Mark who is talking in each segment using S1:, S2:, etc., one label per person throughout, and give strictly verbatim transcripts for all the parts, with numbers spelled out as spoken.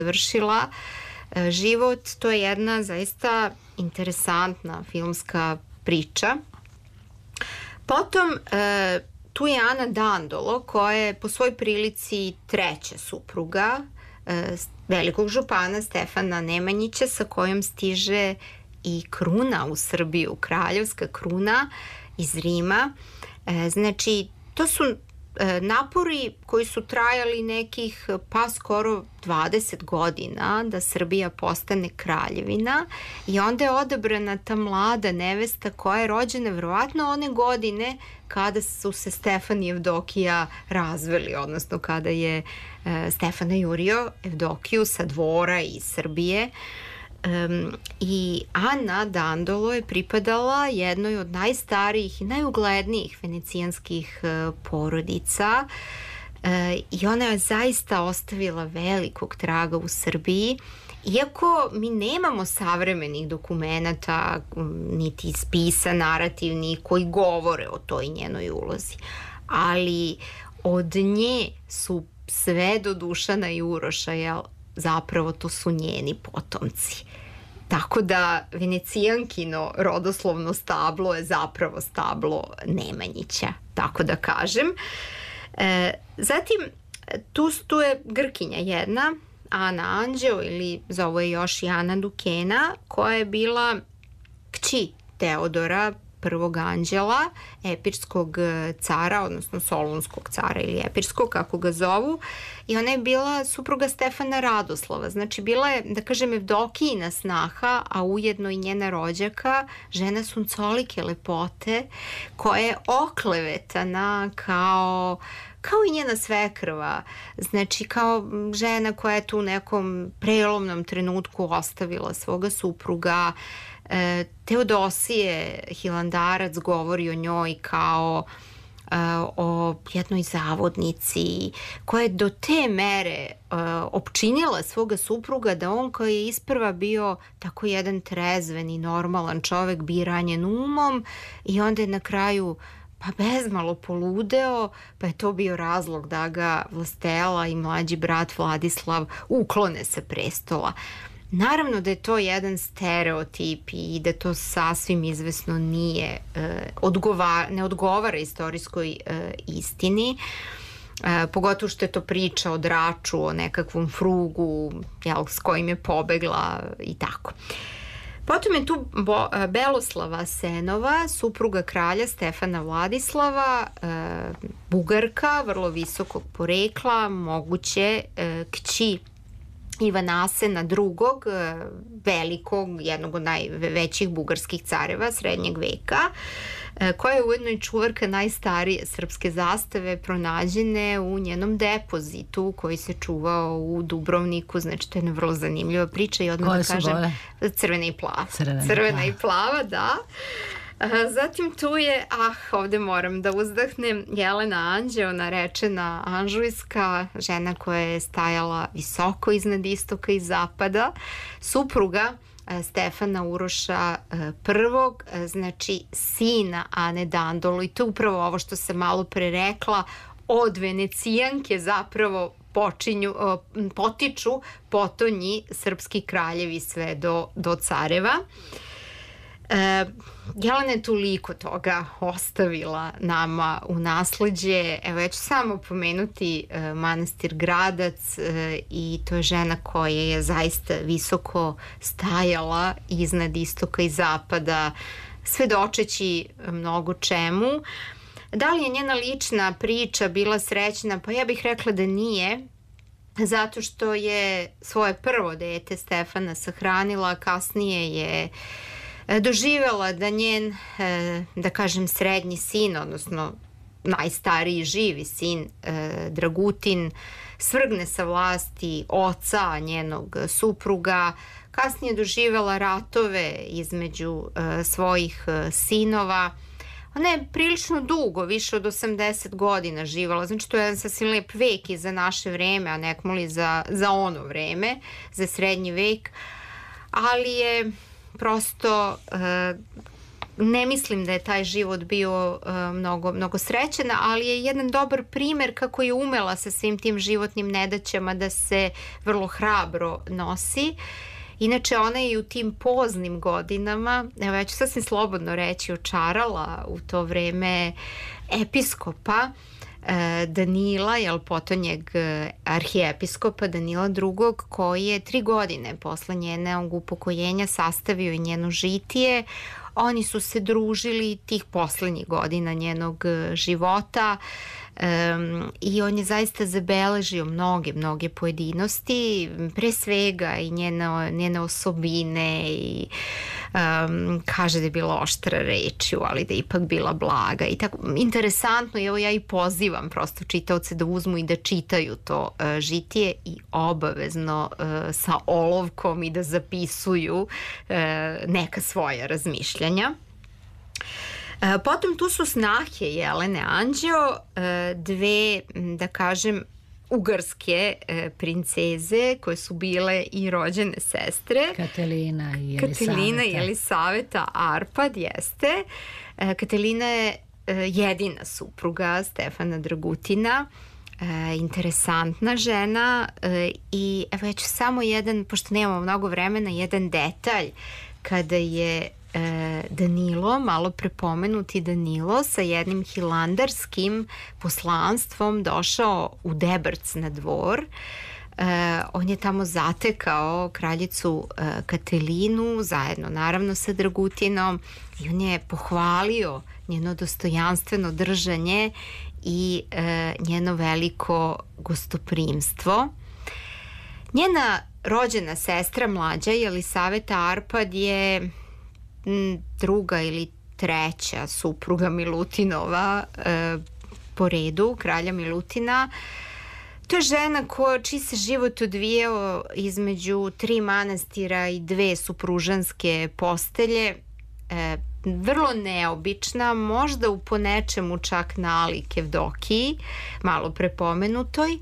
S1: završila život. To je jedna zaista interesantna filmska priča. Potom tu je Ana Dandolo, koja je po svoj prilici treća supruga velikog župana Stefana Nemanjića, sa kojom stiže i kruna u Srbiju, kraljevska kruna iz Rima. Znači, to su napori koji su trajali nekih pa skoro dvadeset godina da Srbija postane kraljevina, i onda je odabrana ta mlada nevesta koja je rođena verovatno one godine kada su se Stefan i Evdokija razveli, odnosno kada je Stefan jurio Evdokiju sa dvora iz Srbije. Um, i Ana Dandolo je pripadala jednoj od najstarijih i najuglednijih venecijanskih uh, porodica uh, i ona je zaista ostavila velikog traga u Srbiji, iako mi nemamo savremenih dokumenata niti spisa narativnih koji govore o toj njenoj ulozi, ali od nje su sve do Dušana i Uroša, jel, zapravo to su njeni potomci. Tako da venecijankino rodoslovno stablo je zapravo stablo Nemanjića, tako da kažem. E, zatim, tu, tu je Grkinja jedna, Ana Anđeo, ili zovu je još i Ana Dukena, koja je bila kći Teodora prvog anđela, epirskog cara, odnosno solunskog cara ili epirskog, kako ga zovu, i ona je bila supruga Stefana Radoslava. Znači, bila je, da kažem, Evdokijina snaha, a ujedno i njena rođaka, žena suncolike lepote, koja je oklevetana kao kao i njena svekrva, znači kao žena koja je tu u nekom prelomnom trenutku ostavila svoga supruga. E, Teodosije Hilandarac govori o njoj kao e, o jednoj zavodnici koja je do te mere e, opčinila svoga supruga da on, koji je isprva bio tako jedan trezven i normalan čovek, bi ranjen umom, i onda je na kraju pa bezmalo poludeo, pa je to bio razlog da ga Vlastela i mlađi brat Vladislav uklone sa prestola. Naravno da je to jedan stereotip i da to sasvim izvesno nije, e, odgovara, ne odgovara istorijskoj e, istini, e, pogotovo što je to priča o draču, o nekakvom frugu, jel, s kojim je pobegla i tako. Potom je tu Bo, Beloslava Senova, supruga kralja Stefana Vladislava, e, Bugarka, vrlo visokog porekla, moguće e, kći Ivana Asena drugog, velikog, jednog od najvećih bugarskih careva srednjeg veka, koja je ujedno i čuvarka najstarije srpske zastave, pronađene u njenom depozitu koji se čuvao u Dubrovniku. Znači, to je jedna vrlo zanimljiva priča i odmah
S2: koje
S1: da kažem
S2: boje?
S1: Crvena i plava.
S2: Crvena,
S1: Crvena
S2: i plava.
S1: i plava, da. Zatim tu je, ah, ovde moram da uzdahnem, Jelena Anđeo, narečena Anžujska, žena koja je stajala visoko iznad istoka i zapada, supruga Stefana Uroša prvog, znači sina Ane Dandolo, i to je upravo ovo što sam malo pre rekla, od Venecijanke zapravo počinju, potiču potonji srpski kraljevi sve do, do careva. E, Jelena je toliko toga ostavila nama u nasleđe. Evo, ja ću samo pomenuti e, manastir Gradac, e, i to je žena koja je zaista visoko stajala iznad istoka i zapada, svedočeći mnogo čemu. Da li je njena lična priča bila srećna? Pa ja bih rekla da nije, zato što je svoje prvo dete Stefana sahranila, kasnije je doživela da njen, da kažem, srednji sin, odnosno najstariji živi sin, Dragutin, svrgne sa vlasti oca njenog supruga. Kasnije doživela ratove između svojih sinova. Ona je prilično dugo, više od osamdeset godina živala, znači to je jedan sasvim lep vek i za naše vreme, a nekmoli za, za ono vreme, za srednji vek, ali je prosto uh, Ne mislim da je taj život bio uh, mnogo, mnogo srećen, ali je jedan dobar primer kako je umela sa svim tim životnim nedaćama da se vrlo hrabro nosi. Inače, ona je u tim poznim godinama, evo ja ću sasvim slobodno reći, očarala u to vreme episkopa Danila, jel, potonjeg arhijepiskopa Danila drugog, koji je tri godine posle njenog upokojenja sastavio i njeno žitije. Oni su se družili tih poslednjih godina njenog života. Um, i on je zaista zabeležio mnoge, mnoge pojedinosti, pre svega i njeno, njene osobine i um, kaže da je bila oštra rečju, ali da je ipak bila blaga i tako. Interesantno, evo ja i pozivam prosto čitaoce da uzmu i da čitaju to uh, žitije i obavezno uh, sa olovkom i da zapisuju uh, neka svoja razmišljanja. Potom tu su snahe Jelene Anđeo, dve, da kažem, ugarske princeze koje su bile i rođene sestre.
S2: Katalina i Jelisaveta.
S1: Katalina i Jelisaveta Arpad, jeste. Katalina je jedina supruga Stefana Dragutina, interesantna žena i evo ja ću samo jedan, pošto nemamo mnogo vremena, jedan detalj kada je Danilo, malo prepomenuti Danilo, sa jednim hilandarskim poslanstvom došao u Debrc na dvor. Uh, on je tamo zatekao kraljicu uh, Katalinu, zajedno naravno sa Dragutinom, i on je pohvalio njeno dostojanstveno držanje i uh, njeno veliko gostoprimstvo. Njena rođena sestra mlađa, Jelisaveta Arpad, je druga ili treća supruga Milutinova e, po redu, kralja Milutina. To je žena ko, čiji se život odvijao između tri manastira i dve supružanske postelje. E, vrlo neobična, možda u ponečemu čak nalik Evdokiji, malo prepomenutoj. E,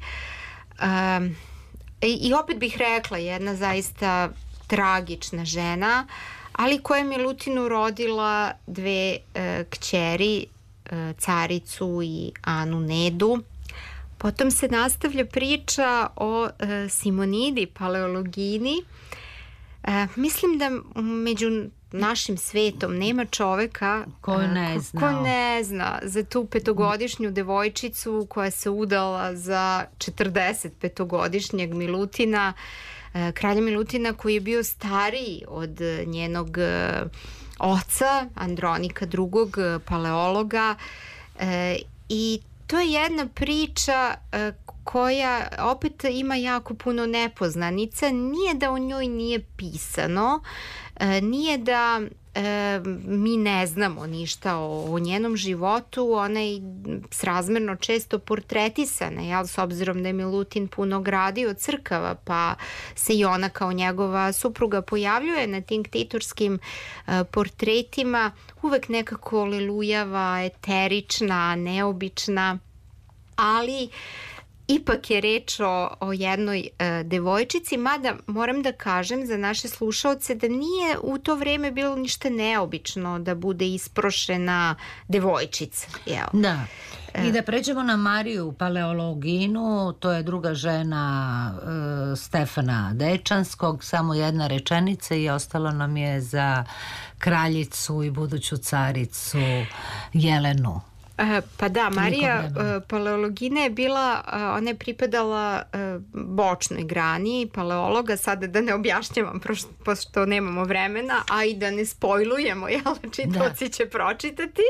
S1: i opet bih rekla, jedna zaista tragična žena, ali koja je Milutinu rodila dve e, kćeri, e, caricu i Anu Nedu. Potom se nastavlja priča o e, Simonidi, Paleologini. E, mislim da među našim svetom nema čoveka
S2: ko ne zna,
S1: ko ne zna za tu petogodišnju devojčicu koja se udala za četrdesetpetogodišnjeg Milutina, kralja Milutina, koji je bio stariji od njenog oca, Andronika drugog, paleologa. I to je jedna priča koja opet ima jako puno nepoznanica. Nije da o njoj nije pisano, nije da e, mi ne znamo ništa o, o njenom životu, ona je srazmerno često portretisana, jel, s obzirom da je Milutin puno gradio crkava, pa se i ona kao njegova supruga pojavljuje na tim ktitorskim e, portretima, uvek nekako lelujava, eterična, neobična, ali ipak je reč o, o jednoj e, devojčici, mada moram da kažem za naše slušaoce da nije u to vreme bilo ništa neobično da bude isprošena devojčica. Jel?
S2: Da. I da pređemo na Mariju Paleologinu, to je druga žena e, Stefana Dečanskog, samo jedna rečenica i ostalo nam je za kraljicu i buduću caricu Jelenu.
S1: Pa da, Marija Paleologina je bila, ona je pripadala bočnoj grani paleologa, sada da ne objašnjavam pošto nemamo vremena, a i da ne spojlujemo, jel, čitaoci će pročitati.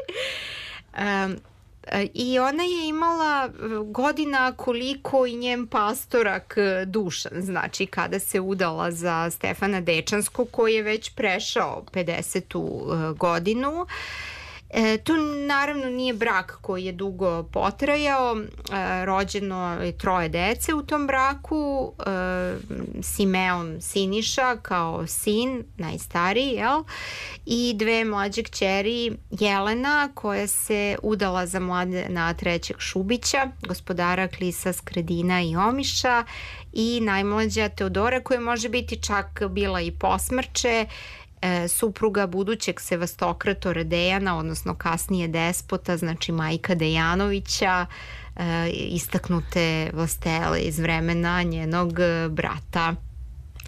S1: I ona je imala godina koliko i njen pastorak Dušan, znači kada se udala za Stefana Dečanskog, koji je već prešao pedesetu godinu. E, to naravno nije brak koji je dugo potrajao, e, rođeno je troje dece u tom braku, e, Simeon Siniša kao sin, najstariji, jel? I dve mlađe kćeri, Jelena koja se udala za Mladena trećeg Šubića, gospodara Klisa, Skradina i Omiša, i najmlađa Teodora koja može biti čak bila i posmrče, e, supruga budućeg sevastokratora Dejana, odnosno kasnije despota, znači majka Dejanovića, e, istaknute vlastele iz vremena njenog brata